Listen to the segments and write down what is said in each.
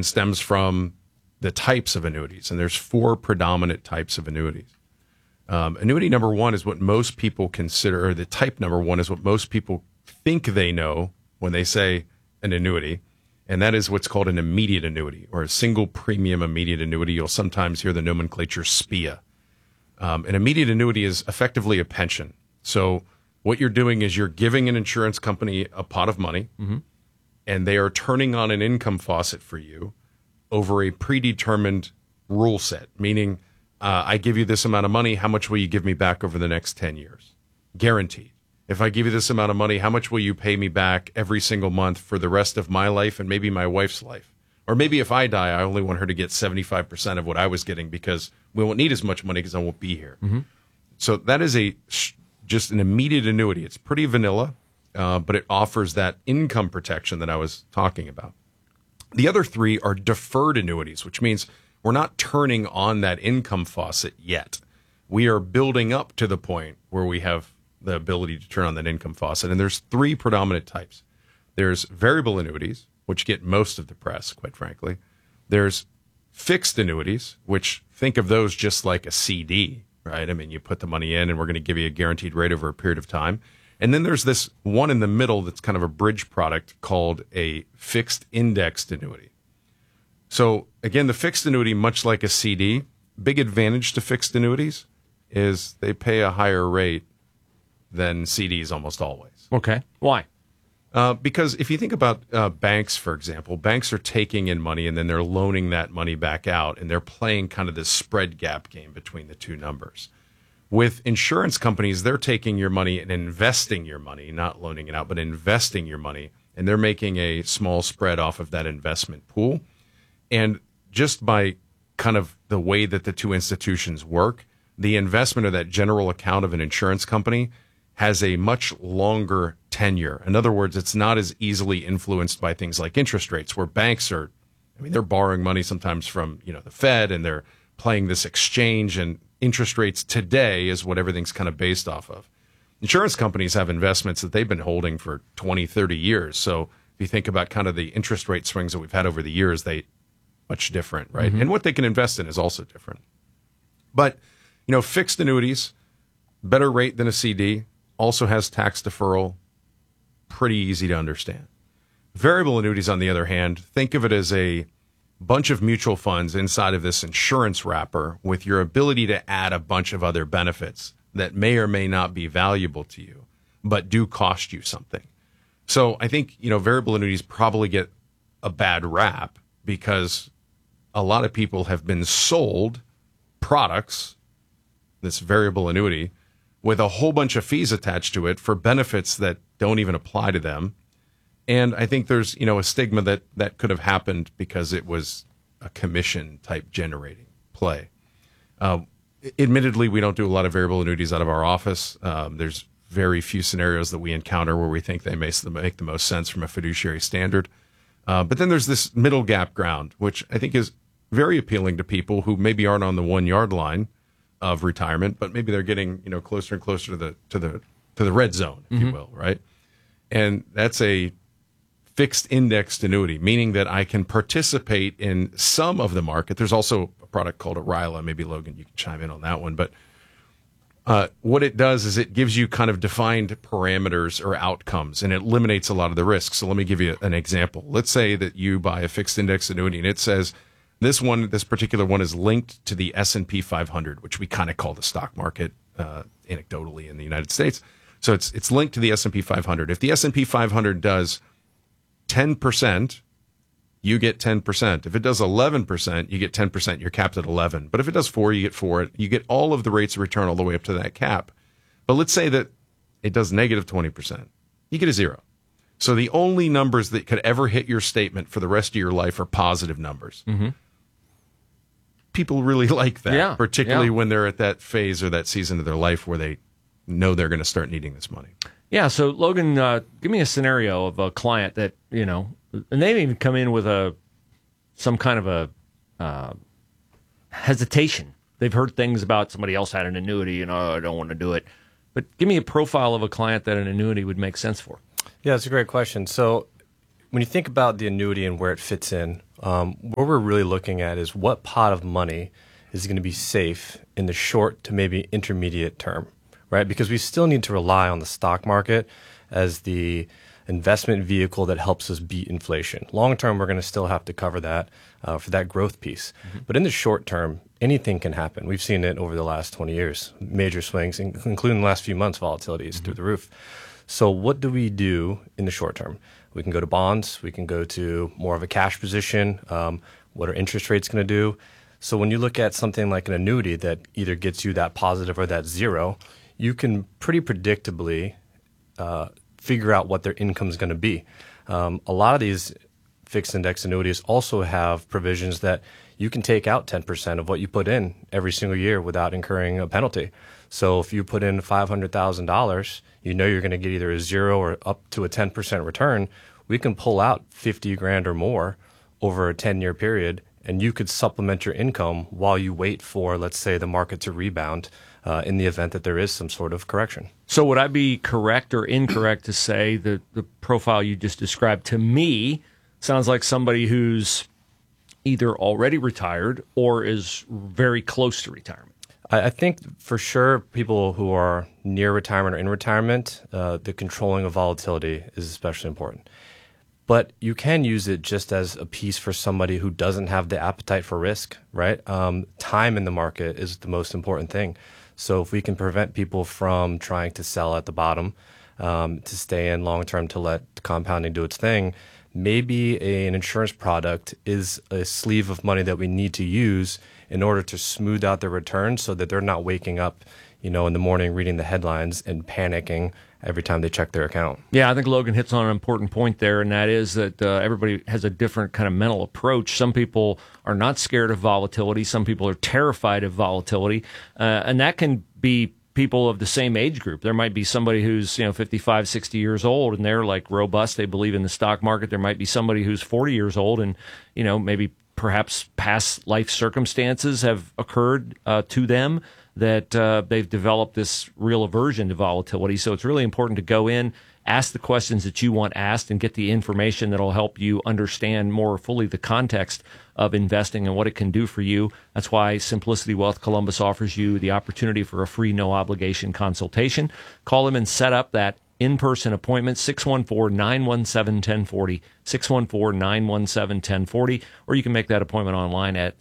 stems from the types of annuities, and there's 4 predominant types of annuities. Annuity number 1 is what most people consider, or the type number 1 is what most people think they know when they say an annuity, and that is what's called an immediate annuity, or a single premium immediate annuity. You'll sometimes hear the nomenclature SPIA. An immediate annuity is effectively a pension. So what you're doing is you're giving an insurance company a pot of money, and they are turning on an income faucet for you over a predetermined rule set, meaning I give you this amount of money, how much will you give me back over the next 10 years? Guaranteed. If I give you this amount of money, how much will you pay me back every single month for the rest of my life and maybe my wife's life? Or maybe if I die, I only want her to get 75% of what I was getting because we won't need as much money because I won't be here. So that is just an immediate annuity. It's pretty vanilla, but it offers that income protection that I was talking about. The other 3 are deferred annuities, which means we're not turning on that income faucet yet. We are building up to the point where we have the ability to turn on that income faucet. And there's 3 predominant types. There's variable annuities, which get most of the press, quite frankly. There's fixed annuities, which think of those just like a CD, right? I mean, you put the money in and we're going to give you a guaranteed rate over a period of time. And then there's this one in the middle that's kind of a bridge product called a fixed indexed annuity. So again, the fixed annuity, much like a CD, big advantage to fixed annuities is they pay a higher rate than CDs almost always. Okay. Why? Because if you think about banks, for example, banks are taking in money and then they're loaning that money back out, and they're playing kind of this spread gap game between the 2 numbers. With insurance companies, they're taking your money and investing your money, not loaning it out, but investing your money, and they're making a small spread off of that investment pool. And just by kind of the way that the 2 institutions work, the investment of that general account of an insurance company has a much longer tenure. In other words, it's not as easily influenced by things like interest rates, where banks are, I mean, they're borrowing money sometimes from, the Fed, and they're playing this exchange, and interest rates today is what everything's kind of based off of. Insurance companies have investments that they've been holding for 20, 30 years. So if you think about kind of the interest rate swings that we've had over the years, they much different, right? And what they can invest in is also different. But, fixed annuities, better rate than a CD, also has tax deferral, pretty easy to understand. Variable annuities, on the other hand, think of it as a bunch of mutual funds inside of this insurance wrapper with your ability to add a bunch of other benefits that may or may not be valuable to you, but do cost you something. So I think, variable annuities probably get a bad rap because a lot of people have been sold products, this variable annuity, with a whole bunch of fees attached to it for benefits that don't even apply to them. And I think there's, a stigma that could have happened because it was a commission type generating play. Admittedly, we don't do a lot of variable annuities out of our office. There's very few scenarios that we encounter where we think they make the most sense from a fiduciary standard. But then there's this middle gap ground, which I think is very appealing to people who maybe aren't on the 1 yard line of retirement, but maybe they're getting, closer and closer to the red zone, if you will, right? And that's a fixed indexed annuity, meaning that I can participate in some of the market. There's also a product called a RILA. Maybe Logan, you can chime in on that one. But what it does is it gives you kind of defined parameters or outcomes, and it eliminates a lot of the risks. So let me give you an example. Let's say that you buy a fixed index annuity, and it says this particular one is linked to the S&P 500, which we kind of call the stock market anecdotally in the United States. So it's linked to the S&P 500. If the S&P 500 does 10%, you get 10%. If it does 11%, you get 10%. You're capped at 11. But if it does 4, you get 4. You get all of the rates of return all the way up to that cap. But let's say that it does negative 20%. You get a 0. So the only numbers that could ever hit your statement for the rest of your life are positive numbers. People really like that, particularly when they're at that phase or that season of their life where they know they're going to start needing this money. Yeah, so Logan, give me a scenario of a client that, and they even come in with some kind of a hesitation. They've heard things about somebody else had an annuity and, I don't want to do it. But give me a profile of a client that an annuity would make sense for. Yeah, that's a great question. So when you think about the annuity and where it fits in, what we're really looking at is what pot of money is going to be safe in the short to maybe intermediate term, right? Because we still need to rely on the stock market as the investment vehicle that helps us beat inflation. Long term, we're going to still have to cover that for that growth piece. But in the short term, anything can happen. We've seen it over the last 20 years, major swings, including the last few months, volatility is through the roof. So what do we do in the short term? We can go to bonds. We can go to more of a cash position. What are interest rates going to do? So when you look at something like an annuity that either gets you that positive or that zero, you can pretty predictably figure out what their income is going to be. A lot of these fixed index annuities also have provisions that you can take out 10% of what you put in every single year without incurring a penalty. So if you put in $500,000, you know you're going to get either a 0 or up to a 10% return. We can pull out 50 grand or more over a 10-year period, and you could supplement your income while you wait for, let's say, the market to rebound in the event that there is some sort of correction. So would I be correct or incorrect to say that the profile you just described to me sounds like somebody who's either already retired or is very close to retirement? I think for sure people who are near retirement or in retirement, the controlling of volatility is especially important. But you can use it just as a piece for somebody who doesn't have the appetite for risk, right? Time in the market is the most important thing. So if we can prevent people from trying to sell at the bottom, to stay in long term, to let compounding do its thing, maybe an insurance product is a sleeve of money that we need to use in order to smooth out their returns so that they're not waking up, in the morning reading the headlines and panicking every time they check their account. Yeah, I think Logan hits on an important point there, and that is that everybody has a different kind of mental approach. Some people are not scared of volatility. Some people are terrified of volatility, and that can be people of the same age group. There might be somebody who's 55, 60 years old, and they're like robust. They believe in the stock market. There might be somebody who's 40 years old, and maybe perhaps past life circumstances have occurred to them that they've developed this real aversion to volatility. So it's really important to go in, ask the questions that you want asked, and get the information that will help you understand more fully the context of investing and what it can do for you. That's why Simplicity Wealth Columbus offers you the opportunity for a free, no-obligation consultation. Call them and set up that in-person appointment, 614-917-1040, 614-917-1040, or you can make that appointment online at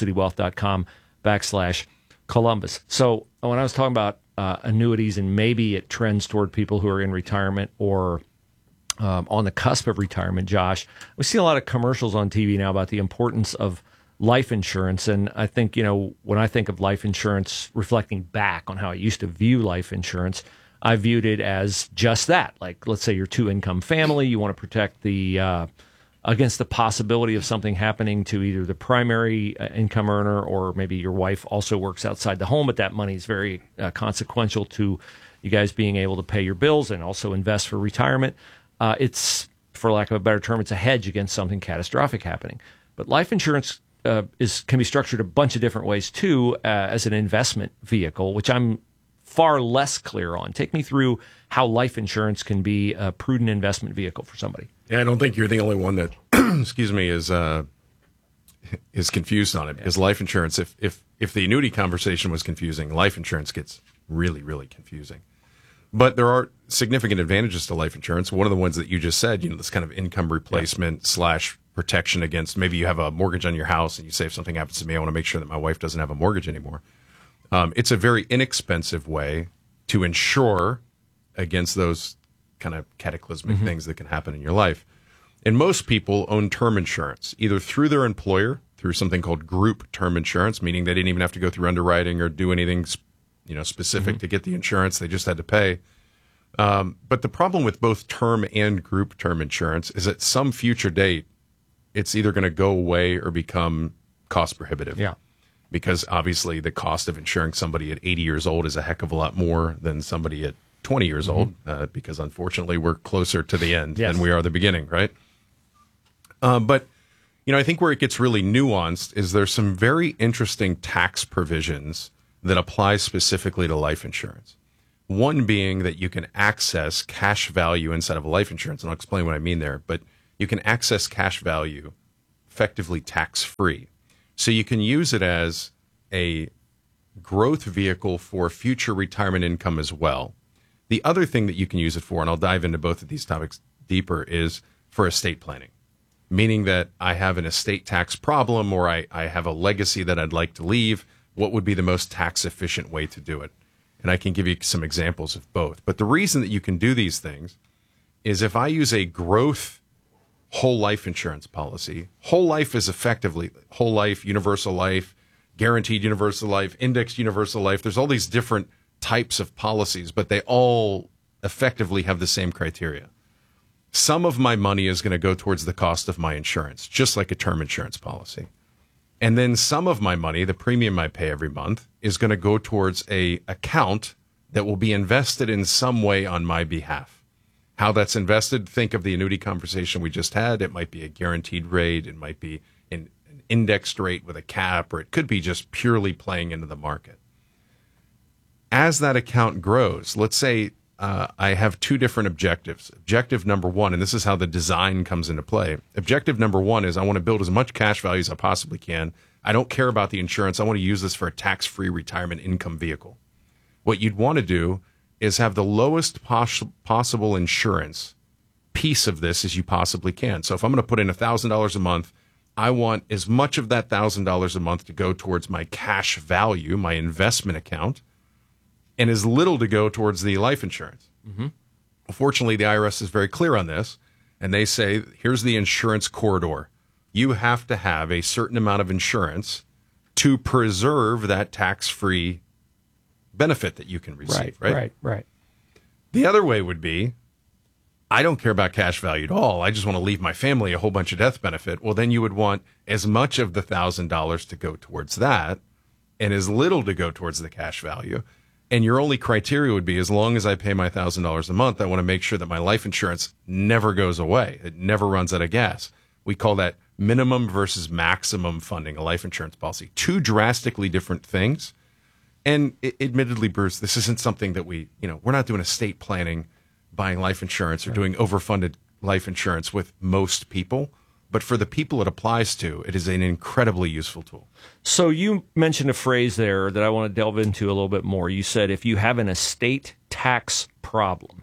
simplicitywealth.com/Columbus. So when I was talking about annuities and maybe it trends toward people who are in retirement or on the cusp of retirement, Josh, we see a lot of commercials on TV now about the importance of life insurance. And I think, when I think of life insurance, reflecting back on how I used to view life insurance, I viewed it as just that. Like, let's say you're a two-income family, you want to protect the against the possibility of something happening to either the primary income earner or maybe your wife also works outside the home, but that money is very consequential to you guys being able to pay your bills and also invest for retirement. It's, for lack of a better term, it's a hedge against something catastrophic happening. But life insurance can be structured a bunch of different ways too, as an investment vehicle, which I'm far less clear on. Take me through how life insurance can be a prudent investment vehicle for somebody. Yeah, I don't think you're the only one that, excuse me, is confused on it. Because life insurance, if the annuity conversation was confusing, life insurance gets really, really confusing. But there are significant advantages to life insurance. One of the ones that you just said, this kind of income replacement / protection against, maybe you have a mortgage on your house and you say, if something happens to me, I want to make sure that my wife doesn't have a mortgage anymore. It's a very inexpensive way to insure against those kind of cataclysmic things that can happen in your life. And most people own term insurance, either through their employer, through something called group term insurance, meaning they didn't even have to go through underwriting or do anything specific to get the insurance. They just had to pay. But the problem with both term and group term insurance is at some future date, it's either going to go away or become cost prohibitive. Yeah. Because obviously the cost of insuring somebody at 80 years old is a heck of a lot more than somebody at 20 years old, because unfortunately we're closer to the end than we are the beginning, right? But I think where it gets really nuanced is there's some very interesting tax provisions that apply specifically to life insurance. One being that you can access cash value inside of a life insurance, and I'll explain what I mean there, but you can access cash value effectively tax-free. So you can use it as a growth vehicle for future retirement income as well. The other thing that you can use it for, and I'll dive into both of these topics deeper, is for estate planning, meaning that I have an estate tax problem or I have a legacy that I'd like to leave. What would be the most tax-efficient way to do it? And I can give you some examples of both. But the reason that you can do these things is if I use a growth whole life insurance policy, whole life is effectively whole life, universal life, guaranteed universal life, indexed universal life. There's all these different types of policies, but they all effectively have the same criteria. Some of my money is going to go towards the cost of my insurance, just like a term insurance policy. And then some of my money, the premium I pay every month, is going to go towards a account that will be invested in some way on my behalf. How that's invested, think of the annuity conversation we just had. It might be a guaranteed rate. It might be an indexed rate with a cap, or it could be just purely playing into the market. As that account grows, let's say I have two different objectives. Objective number one, and this is how the design comes into play. Objective number one is I want to build as much cash value as I possibly can. I don't care about the insurance. I want to use this for a tax-free retirement income vehicle. What you'd want to do is have the lowest possible insurance piece of this as you possibly can. So if I'm going to put in $1,000 a month, I want as much of that $1,000 a month to go towards my cash value, my investment account, and as little to go towards the life insurance. Mm-hmm. Fortunately, the IRS is very clear on this, and they say, here's the insurance corridor. You have to have a certain amount of insurance to preserve that tax-free benefit that you can receive, right? Right. The other way would be, I don't care about cash value at all. I just want to leave my family a whole bunch of death benefit. Well, then you would want as much of the $1,000 to go towards that and as little to go towards the cash value. And your only criteria would be, as long as I pay my $1,000 a month, I want to make sure that my life insurance never goes away. It never runs out of gas. We call that minimum versus maximum funding, a life insurance policy. Two drastically different things. And admittedly, Bruce, this isn't something that we're not doing estate planning, buying life insurance, or doing overfunded life insurance with most people. But for the people it applies to, it is an incredibly useful tool. So you mentioned a phrase there that I want to delve into a little bit more. You said if you have an estate tax problem.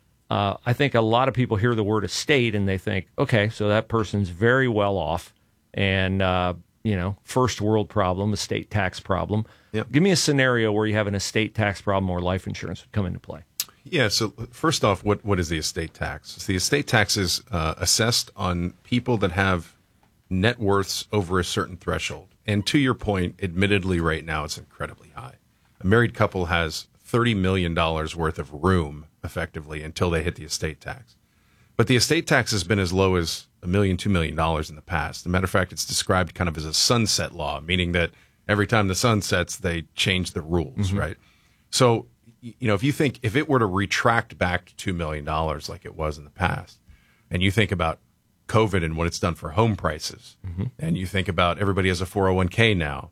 I think a lot of people hear the word estate and they think, okay, so that person's very well off and, first world problem, estate tax problem. Yep. Give me a scenario where you have an estate tax problem or life insurance would come into play. Yeah, so first off, what is the estate tax? So the estate tax is assessed on people that have net worths over a certain threshold. And to your point, admittedly, right now, it's incredibly high. A married couple has $30 million worth of room, effectively, until they hit the estate tax. But the estate tax has been as low as $1 million, $2 million in the past. As a matter of fact, it's described kind of as a sunset law, meaning that every time the sun sets, they change the rules, right? So, if it were to retract back to $2 million like it was in the past, and you think about COVID and what it's done for home prices, and you think about everybody has a 401k now,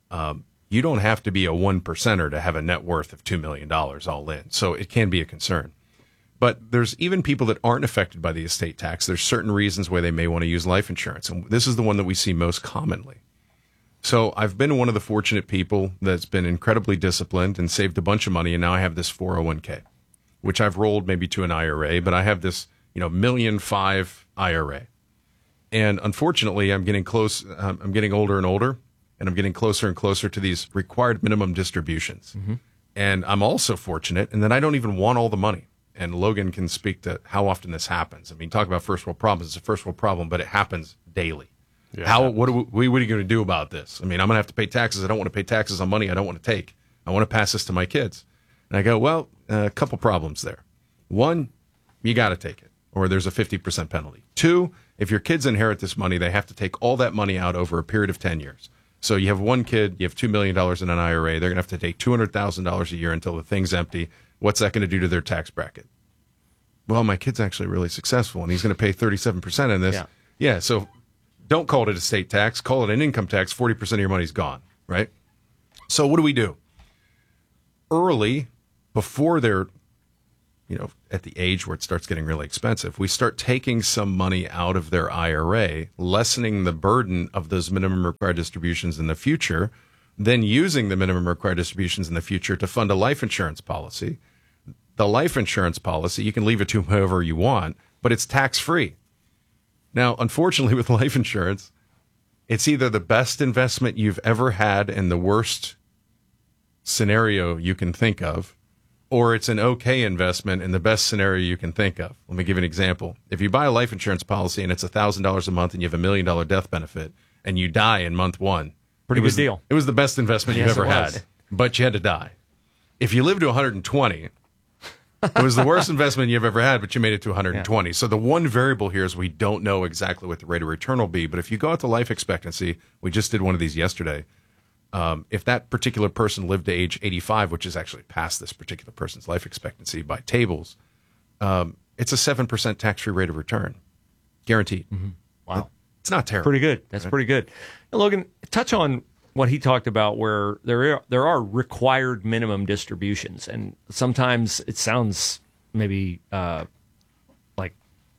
you don't have to be a 1%er to have a net worth of $2 million all in. So it can be a concern. But there's even people that aren't affected by the estate tax. There's certain reasons why they may want to use life insurance. And this is the one that we see most commonly. So I've been one of the fortunate people that's been incredibly disciplined and saved a bunch of money, and now I have this 401k, which I've rolled maybe to an IRA, but I have this, $1.5 million IRA. And unfortunately, I'm getting close. I'm getting older and older, and I'm getting closer and closer to these required minimum distributions. And I'm also fortunate in that I don't even want all the money. And Logan can speak to how often this happens. I mean, talk about first world problems. It's a first world problem, but it happens daily. Yeah. What are you going to do about this? I mean, I'm going to have to pay taxes. I don't want to pay taxes on money I don't want to take. I want to pass this to my kids. And I go, well, a couple problems there. One, you got to take it, or there's a 50% penalty. Two, if your kids inherit this money, they have to take all that money out over a period of 10 years. So you have one kid, you have $2 million in an IRA. They're going to have to take $200,000 a year until the thing's empty. What's that going to do to their tax bracket? Well, my kid's actually really successful, and he's going to pay 37% in this. Yeah, so don't call it a estate tax. Call it an income tax. 40% of your money's gone, right? So what do we do? Early, before they're at the age where it starts getting really expensive, we start taking some money out of their IRA, lessening the burden of those minimum required distributions in the future, then using the minimum required distributions in the future to fund a life insurance policy. The life insurance policy, you can leave it to whoever you want, but it's tax-free. Now, unfortunately, with life insurance, it's either the best investment you've ever had in the worst scenario you can think of, or it's an okay investment in the best scenario you can think of. Let me give you an example. If you buy a life insurance policy and it's $1,000 a month and you have $1 million death benefit and you die in month one, pretty good deal. It was the best investment you've Yes, ever it was. had, but you had to die. If you live to 120, it was the worst investment you've ever had, but you made it to 120. So the one variable here is we don't know exactly what the rate of return will be. But if you go out to life expectancy, we just did one of these yesterday. If that particular person lived to age 85, which is actually past this particular person's life expectancy by tables, it's a 7% tax-free rate of return, guaranteed. Mm-hmm. Wow. It's not terrible. Pretty good. That's pretty good. And Logan, touch on what he talked about where there are required minimum distributions. And sometimes it sounds maybe like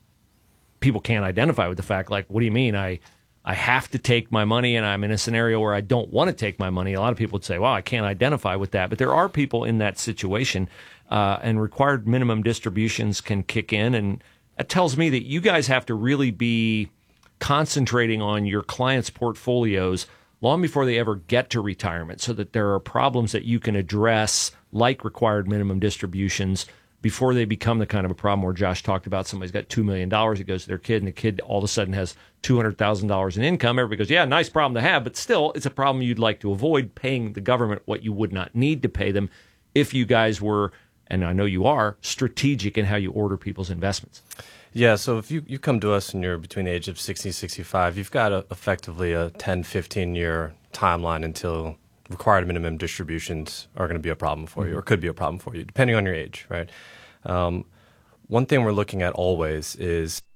people can't identify with the fact, like, what do you mean I have to take my money and I'm in a scenario where I don't want to take my money? A lot of people would say, well, I can't identify with that. But there are people in that situation, and required minimum distributions can kick in. And that tells me that you guys have to really be concentrating on your clients' portfolios long before they ever get to retirement, so that there are problems that you can address, like required minimum distributions, before they become the kind of a problem where Josh talked about. Somebody's got $2 million, it goes to their kid, and the kid all of a sudden has $200,000 in income. Everybody goes, yeah, nice problem to have, but still, it's a problem you'd like to avoid, paying the government what you would not need to pay them if you guys were, and I know you are, strategic in how you order people's investments. Yeah, so if you come to us and you're between the age of 60 and 65, you've got effectively a 10, 15-year timeline until required minimum distributions are going to be a problem for you, or could be a problem for you, depending on your age, right? One thing we're looking at always is